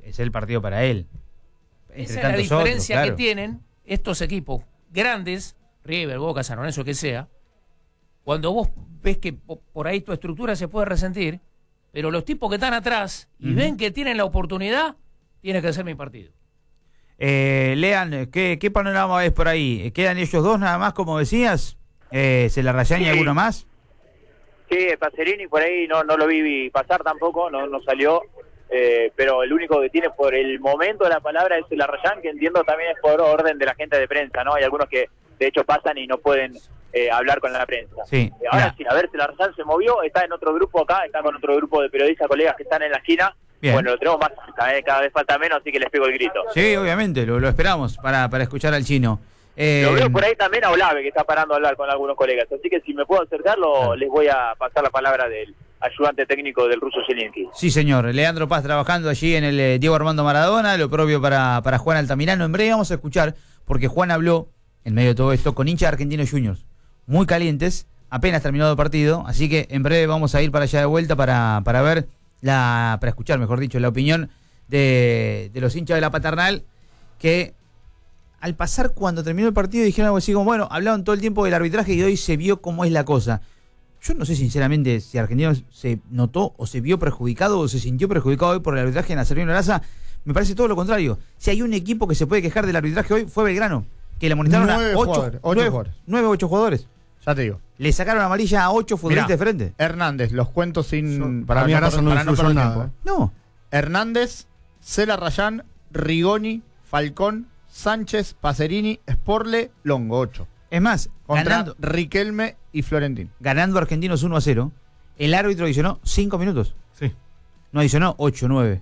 es el partido para él. Esa es la diferencia que tienen estos equipos grandes, River, Boca, San Lorenzo, que sea, cuando vos ves que por ahí tu estructura se puede resentir, pero los tipos que están atrás y ven que tienen la oportunidad, tiene que ser mi partido. Lean, ¿qué panorama ves por ahí? ¿Quedan ellos dos nada más, como decías? ¿Se la rayan y alguno más? Sí, Pacerini por ahí no lo vi pasar tampoco, no salió, pero el único que tiene por el momento la palabra es el Arrayán, que entiendo también es por orden de la gente de prensa, ¿no? Hay algunos que de hecho pasan y no pueden hablar con la prensa. Sí, ahora sí, a ver si el Arrayán se movió, está en otro grupo acá, está con otro grupo de periodistas, colegas que están en la esquina. Bien. Bueno, lo tenemos más cerca, cada vez falta menos, así que les pego el grito. Sí, obviamente, lo esperamos para escuchar al chino. Lo veo por ahí también a Olave, que está parando a hablar con algunos colegas, así que si me puedo acercarlo, les voy a pasar la palabra del ayudante técnico del ruso Zielinski. Sí, señor. Leandro Paz trabajando allí en el Diego Armando Maradona, lo propio para Juan Altamirano. En breve vamos a escuchar, porque Juan habló, en medio de todo esto, con hinchas de Argentinos Juniors, muy calientes, apenas terminado el partido, así que en breve vamos a ir para allá de vuelta para ver, para escuchar, mejor dicho, la opinión de los hinchas de la Paternal, que al pasar cuando terminó el partido dijeron algo así como, bueno, hablaron todo el tiempo del arbitraje y hoy se vio cómo es la cosa. Yo no sé sinceramente si Argentinos se notó o se vio perjudicado o se sintió perjudicado hoy por el arbitraje en Acerino Araza. Me parece todo lo contrario. Si hay un equipo que se puede quejar del arbitraje hoy, fue Belgrano, que le amonestaron a 8 jugadores. Ya te digo. Le sacaron amarilla a 8 futbolistas de frente. Hernández, los cuento sin... Para mí Araza no influyó nada. No. Hernández, Cela Rayán, Rigoni, Falcón, Sánchez, Pacerini, Sporle, Longo, 8. Es más, contra Riquelme y Florentín. Ganando Argentinos 1-0, el árbitro adicionó 5 minutos. Sí. No adicionó 8, 9.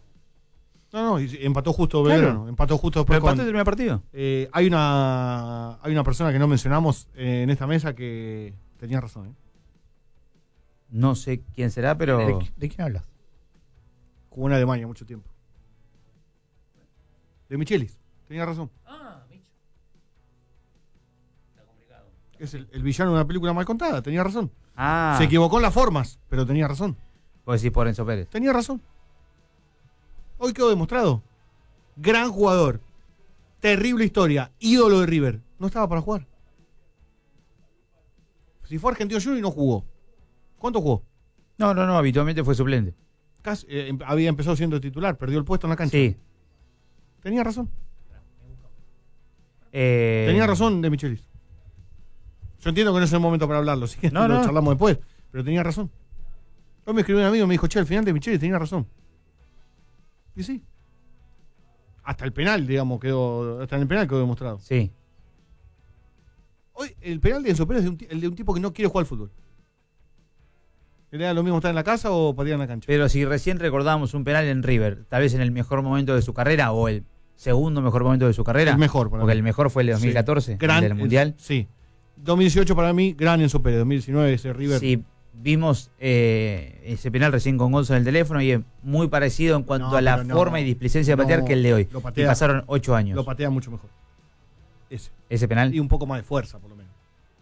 No, empató justo Belgrano. Claro. Empató justo después. ¿Pero empató el primer partido? Hay una persona que no mencionamos en esta mesa que tenía razón. No sé quién será, pero... ¿De quién hablas? Jugó en Alemania mucho tiempo. De Michelis. Tenía razón. Micho. Está complicado. Es el villano de una película mal contada. Tenía razón. Ah. Se equivocó en las formas, pero tenía razón. Vos decís por Enzo Pérez. Tenía razón. Hoy quedó demostrado. Gran jugador. Terrible historia. Ídolo de River. No estaba para jugar. Si fue Argentino Junior y no jugó. ¿Cuánto jugó? No, habitualmente fue suplente. Casi, había empezado siendo titular. Perdió el puesto en la cancha. Sí. Tenía razón. Tenía razón de Michelis. Yo entiendo que no es el momento para hablarlo, así que lo charlamos después, pero tenía razón. Hoy me escribió un amigo y me dijo, che, al final de Michelis tenía razón. Y sí. Hasta el penal, digamos, hasta en el penal quedó demostrado. Sí. Hoy el penal de Enzo Pérez es el de un tipo que no quiere jugar al fútbol. ¿Le da lo mismo estar en la casa o patear en la cancha? Pero si recién recordábamos un penal en River, tal vez en el mejor momento de su carrera o el segundo mejor momento de su carrera. El mejor, porque el mejor fue el de 2014, sí. El del Mundial. Sí. 2018 para mí, gran Enzo Pérez. 2019 ese River. Sí, vimos ese penal recién con Gonzo en el teléfono y es muy parecido en cuanto a la forma y displicencia de patear que el de hoy. Y pasaron 8 años. Lo patea mucho mejor. Ese penal. Y un poco más de fuerza, por lo menos.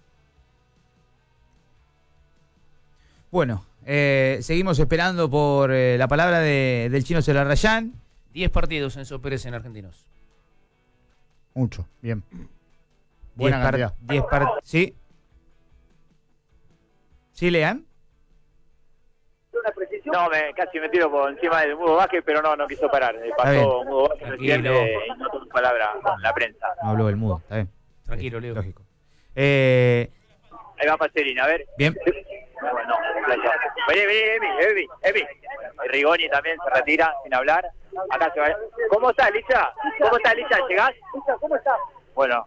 Bueno, seguimos esperando por la palabra del chino Celarrayán. 10 partidos Enzo Pérez en Argentinos. Mucho, bien. Buena cantidad. 10 ¿Sí? ¿Sí, Lean? No, casi me tiro por encima del Mudo Vázquez, pero no quiso parar. Pasó Mudo Vázquez recién y no tuvo palabra con la prensa. No habló del Mudo, está bien. Tranquilo, Leo. Lógico. Ahí va Pacerini, a ver. Bien. Bueno, vení, Emi. Rigoni también se retira sin hablar. Acá se va. ¿Cómo estás, Licha? ¿Llegás? ¿Cómo estás? Bueno,